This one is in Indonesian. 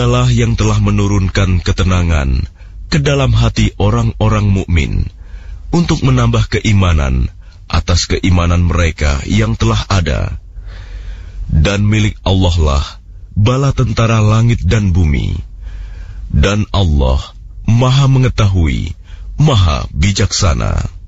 Dialah yang telah menurunkan ketenangan ke dalam hati orang-orang mukmin untuk menambah keimanan atas keimanan mereka yang telah ada. Dan milik Allah lah bala tentara langit dan bumi. Dan Allah Maha mengetahui, Maha bijaksana.